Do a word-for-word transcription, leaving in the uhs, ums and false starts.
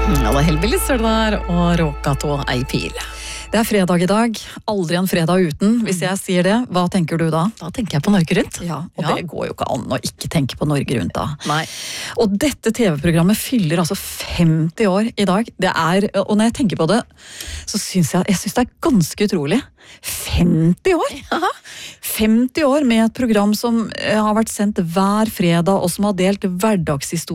Ja, det er Hellbillies der, og Råkato ei pil. Det er fredag i dag, aldri en fredag uten. Hvis jeg sier det, hva tenker du da? Da tenker jeg på Norge Rundt. Ja, og Ja. det går jo ikke an å ikke tenke på Norge Rundt da. Nei. Og dette T V-programmet fyller altså femti år i dag. Det er, og når jeg tenker på det, så synes jeg, jeg synes det er ganske utrolig. femti år! Ja. femti år med et program som eh, har vært sendt hver fredag, og som har delt hverdagshistorie